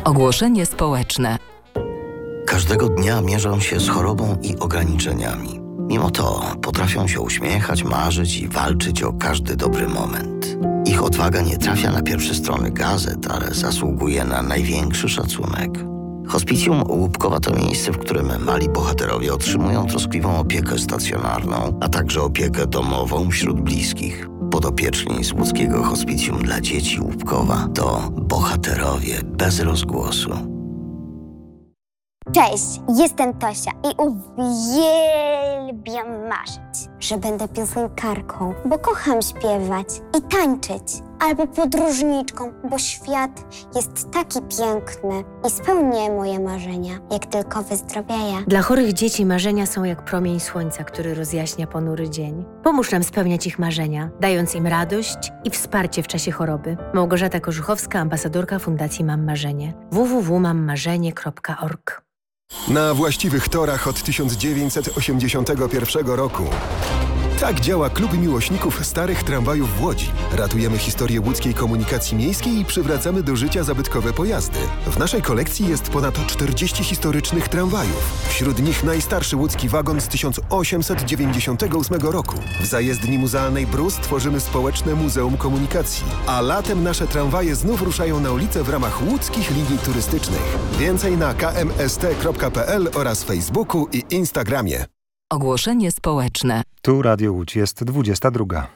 Ogłoszenie społeczne. Każdego dnia mierzą się z chorobą i ograniczeniami. Mimo to potrafią się uśmiechać, marzyć i walczyć o każdy dobry moment. Ich odwaga nie trafia na pierwsze strony gazet, ale zasługuje na największy szacunek. Hospicjum Łupkowa to miejsce, w którym mali bohaterowie otrzymują troskliwą opiekę stacjonarną, a także opiekę domową wśród bliskich. Podopieczni z łódzkiego Hospicjum dla dzieci Łupkowa to bohaterowie bez rozgłosu. Cześć, jestem Tosia i uwielbiam marzyć, że będę piosenkarką, bo kocham śpiewać i tańczyć, albo podróżniczką, bo świat jest taki piękny i spełnię moje marzenia, jak tylko wyzdrowieję. Dla chorych dzieci marzenia są jak promień słońca, który rozjaśnia ponury dzień. Pomóż nam spełniać ich marzenia, dając im radość i wsparcie w czasie choroby. Małgorzata Korzuchowska, ambasadorka Fundacji Mam Marzenie. www.mammarzenie.org. Na właściwych torach od 1981 roku. Tak działa Klub Miłośników Starych Tramwajów w Łodzi. Ratujemy historię łódzkiej komunikacji miejskiej i przywracamy do życia zabytkowe pojazdy. W naszej kolekcji jest ponad 40 historycznych tramwajów. Wśród nich najstarszy łódzki wagon z 1898 roku. W zajezdni muzealnej Brus tworzymy społeczne Muzeum Komunikacji. A latem nasze tramwaje znów ruszają na ulicę w ramach łódzkich linii turystycznych. Więcej na kmst.pl oraz Facebooku i Instagramie. Ogłoszenie społeczne. Tu Radio Łódź, jest 22.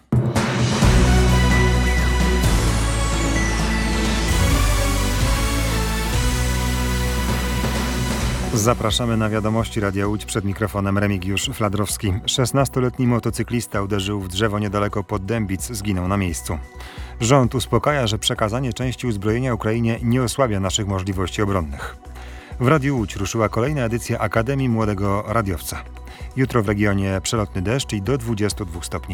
Zapraszamy na wiadomości Radia Łódź, przed mikrofonem Remigiusz Fladrowski. 16-letni motocyklista uderzył w drzewo niedaleko Poddębic, zginął na miejscu. Rząd uspokaja, że przekazanie części uzbrojenia Ukrainie nie osłabia naszych możliwości obronnych. W Radiu Łódź ruszyła kolejna edycja Akademii Młodego Radiowca. Jutro w regionie przelotny deszcz i do 22 stopni.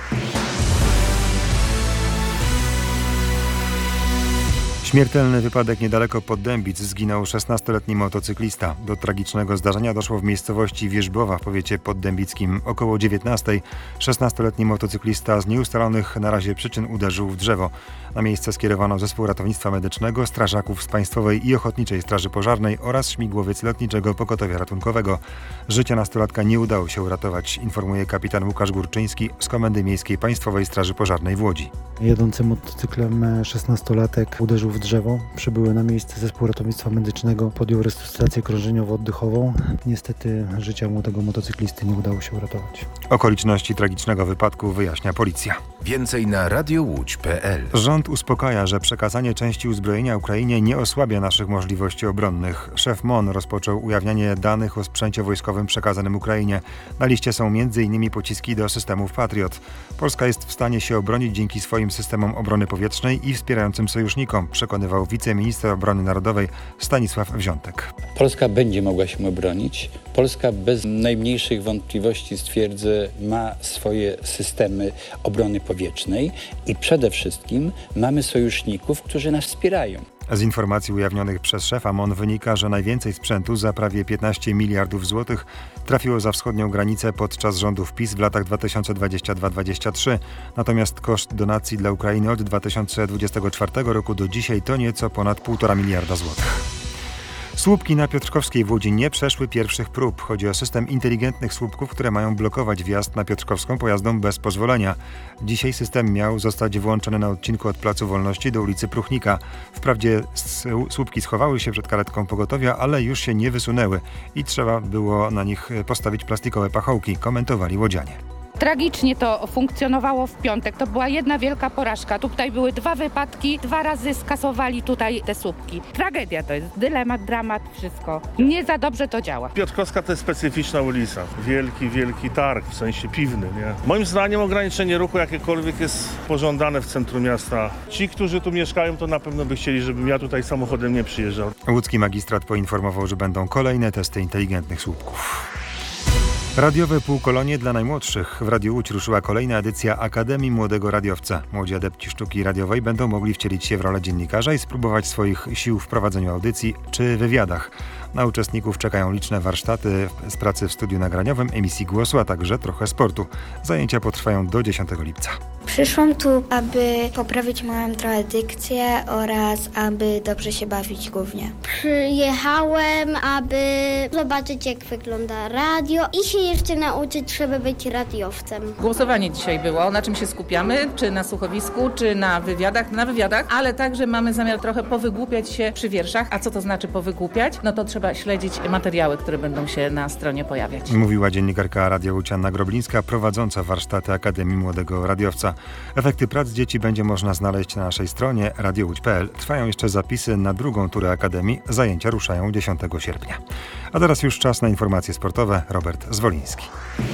Śmiertelny wypadek niedaleko Poddębic, zginął 16-letni motocyklista. Do tragicznego zdarzenia doszło w miejscowości Wierzbowa w powiecie poddębickim. Około 19:00 16-letni motocyklista z nieustalonych na razie przyczyn uderzył w drzewo. Na miejsce skierowano zespół ratownictwa medycznego, strażaków z Państwowej i Ochotniczej Straży Pożarnej oraz śmigłowiec lotniczego pogotowia ratunkowego. Życia nastolatka nie udało się uratować, informuje kapitan Łukasz Górczyński z Komendy Miejskiej Państwowej Straży Pożarnej w Łodzi. Jadący motocyklem 16-latek uderzył w drzewo. Przybyły na miejsce zespół ratownictwa medycznego, podjął resuscytację krążeniowo-oddechową. Niestety życia młodego motocyklisty nie udało się uratować. Okoliczności tragicznego wypadku wyjaśnia policja. Więcej na radiołódź.pl. Rząd uspokaja, że przekazanie części uzbrojenia Ukrainie nie osłabia naszych możliwości obronnych. Szef MON rozpoczął ujawnianie danych o sprzęcie wojskowym przekazanym Ukrainie. Na liście są m.in. pociski do systemów Patriot. Polska jest w stanie się obronić dzięki swoim systemom obrony powietrznej i wspierającym sojusznikom, przekonywał wiceminister obrony narodowej Stanisław Wziątek. Polska będzie mogła się obronić. Polska bez najmniejszych wątpliwości, stwierdzę, ma swoje systemy obrony powietrznej i przede wszystkim mamy sojuszników, którzy nas wspierają. Z informacji ujawnionych przez szefa MON wynika, że najwięcej sprzętu za prawie 15 miliardów złotych trafiło za wschodnią granicę podczas rządów PiS w latach 2022-2023. Natomiast koszt donacji dla Ukrainy od 2024 roku do dzisiaj to nieco ponad 1,5 miliarda złotych. Słupki na Piotrkowskiej w Łodzi nie przeszły pierwszych prób. Chodzi o system inteligentnych słupków, które mają blokować wjazd na Piotrkowską pojazdom bez pozwolenia. Dzisiaj system miał zostać włączony na odcinku od Placu Wolności do ulicy Pruchnika. Wprawdzie słupki schowały się przed karetką pogotowia, ale już się nie wysunęły i trzeba było na nich postawić plastikowe pachołki, komentowali łodzianie. Tragicznie to funkcjonowało w piątek. To była jedna wielka porażka. Tutaj były 2 wypadki, 2 razy skasowali tutaj te słupki. Tragedia to jest, dylemat, dramat, wszystko. Nie za dobrze to działa. Piotrkowska to jest specyficzna ulica. Wielki targ, w sensie piwny, nie? Moim zdaniem ograniczenie ruchu jakiekolwiek jest pożądane w centrum miasta. Ci, którzy tu mieszkają, to na pewno by chcieli, żebym ja tutaj samochodem nie przyjeżdżał. Łódzki magistrat poinformował, że będą kolejne testy inteligentnych słupków. Radiowe półkolonie dla najmłodszych. W Radiu Łódź ruszyła kolejna edycja Akademii Młodego Radiowca. Młodzi adepci sztuki radiowej będą mogli wcielić się w rolę dziennikarza i spróbować swoich sił w prowadzeniu audycji czy wywiadach. Na uczestników czekają liczne warsztaty z pracy w studiu nagraniowym, emisji głosu, a także trochę sportu. Zajęcia potrwają do 10 lipca. Przyszłam tu, aby poprawić moją trochę dykcję oraz aby dobrze się bawić głównie. Przyjechałem, aby zobaczyć, jak wygląda radio i się jeszcze nauczyć, żeby być radiowcem. Głosowanie dzisiaj było. Na czym się skupiamy? Czy na słuchowisku, czy na wywiadach? Na wywiadach, ale także mamy zamiar trochę powygłupiać się przy wierszach. A co to znaczy powygłupiać? No to trzeba śledzić materiały, które będą się na stronie pojawiać. Mówiła dziennikarka Radia Łódź Anna Groblińska, prowadząca warsztaty Akademii Młodego Radiowca. Efekty prac dzieci będzie można znaleźć na naszej stronie radiołódź.pl. Trwają jeszcze zapisy na drugą turę Akademii. Zajęcia ruszają 10 sierpnia. A teraz już czas na informacje sportowe. Robert Zwoliński.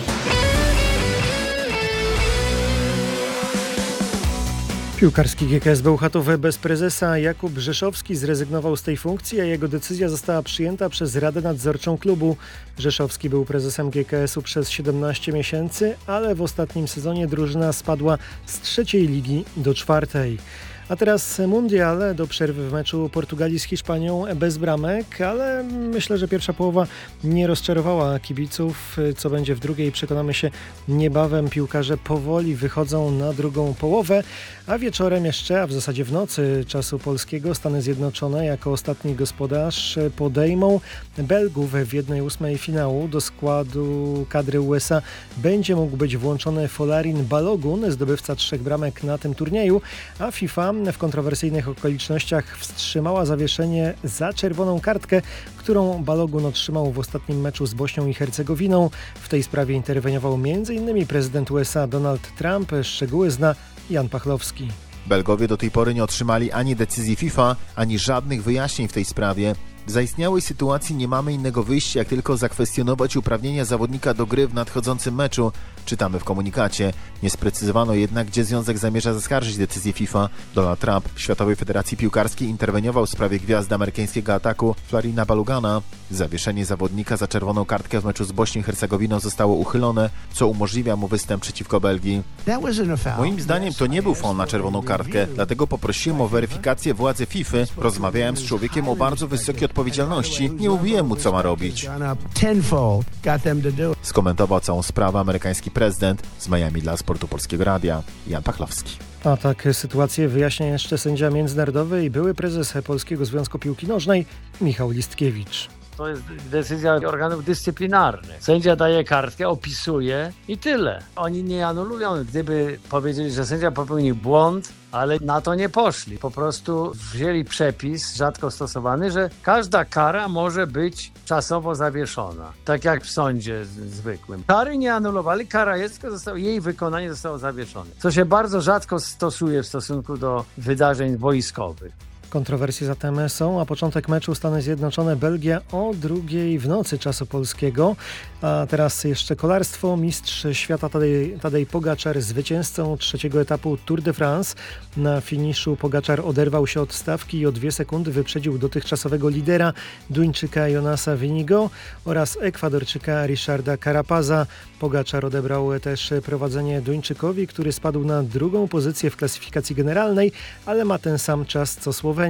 Piłkarski GKS Bełchatów bez prezesa. Jakub Rzeszowski zrezygnował z tej funkcji, a jego decyzja została przyjęta przez Radę Nadzorczą klubu. Rzeszowski był prezesem GKS-u przez 17 miesięcy, ale w ostatnim sezonie drużyna spadła z 3. ligi do 4. A teraz mundial, do przerwy w meczu Portugalii z Hiszpanią bez bramek, ale myślę, że pierwsza połowa nie rozczarowała kibiców. Co będzie w drugiej, przekonamy się niebawem. Piłkarze powoli wychodzą na drugą połowę, a wieczorem jeszcze, a w zasadzie w nocy czasu polskiego, Stany Zjednoczone jako ostatni gospodarz podejmą Belgów w 1/8 finału. Do składu kadry USA będzie mógł być włączony Folarin Balogun, zdobywca 3 bramek na tym turnieju, a FIFA w kontrowersyjnych okolicznościach wstrzymała zawieszenie za czerwoną kartkę, którą Balogun otrzymał w ostatnim meczu z Bośnią i Hercegowiną. W tej sprawie interweniował m.in. prezydent USA Donald Trump. Szczegóły zna Jan Pachlowski. Belgowie do tej pory nie otrzymali ani decyzji FIFA, ani żadnych wyjaśnień w tej sprawie. W zaistniałej sytuacji nie mamy innego wyjścia, jak tylko zakwestionować uprawnienia zawodnika do gry w nadchodzącym meczu. Czytamy w komunikacie. Nie sprecyzowano jednak, gdzie związek zamierza zaskarżyć decyzję FIFA. Donald Trump w Światowej Federacji Piłkarskiej interweniował w sprawie gwiazdy amerykańskiego ataku Florina Balogana. Zawieszenie zawodnika za czerwoną kartkę w meczu z Bośnią i Hercegowiną zostało uchylone, co umożliwia mu występ przeciwko Belgii. Moim zdaniem to nie był faul na czerwoną kartkę, dlatego poprosiłem o weryfikację władzy FIFA. Rozmawiałem z człowiekiem o bardzo wysokiej odpowiedzialności. Nie mówiłem mu, co ma robić. Skomentował całą sprawę amerykański prezydent. Z Miami dla Sportu Polskiego Radia Jan Pachlowski. A tak sytuację wyjaśnia jeszcze sędzia międzynarodowy i były prezes Polskiego Związku Piłki Nożnej Michał Listkiewicz. To jest decyzja organów dyscyplinarnych. Sędzia daje kartkę, opisuje i tyle. Oni nie anulują. Gdyby powiedzieli, że sędzia popełnił błąd, ale na to nie poszli. Po prostu wzięli przepis, rzadko stosowany, że każda kara może być czasowo zawieszona. Tak jak w sądzie zwykłym. Kary nie anulowali, kara jest, tylko jej wykonanie zostało zawieszone. Co się bardzo rzadko stosuje w stosunku do wydarzeń wojskowych. Kontrowersje zatem są, a początek meczu Stany Zjednoczone-Belgia o 2:00 w nocy czasu polskiego. A teraz jeszcze kolarstwo. Mistrz świata Tadej Pogaczar zwycięzcą 3. etapu Tour de France. Na finiszu Pogaczar oderwał się od stawki i o 2 sekundy wyprzedził dotychczasowego lidera Duńczyka Jonasa Vinigo oraz Ekwadorczyka Richarda Carapaza. Pogaczar odebrał też prowadzenie Duńczykowi, który spadł na 2. pozycję w klasyfikacji generalnej, ale ma ten sam czas co Słoweńczyk.